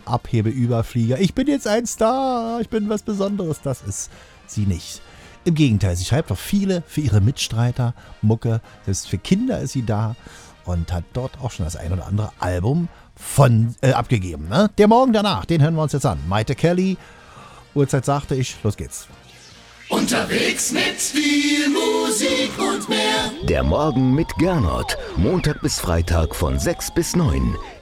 Abhebeüberflieger. Ich bin jetzt ein Star, ich bin was Besonderes. Das ist sie nicht. Im Gegenteil, sie schreibt auch viele für ihre Mitstreiter Mucke. Selbst für Kinder ist sie da und hat dort auch schon das ein oder andere Album abgegeben. Ne? Der Morgen danach, den hören wir uns jetzt an. Maite Kelly, Uhrzeit sagte ich, los geht's. Unterwegs mit viel Musik und mehr. Der Morgen mit Gernot. Montag bis Freitag von 6 bis 9.